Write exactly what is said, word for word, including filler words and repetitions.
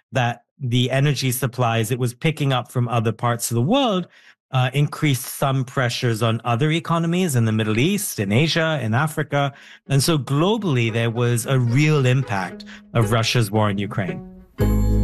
that the energy supplies it was picking up from other parts of the world uh, increased some pressures on other economies in the Middle East, in Asia, in Africa. And so globally, there was a real impact of Russia's war in Ukraine.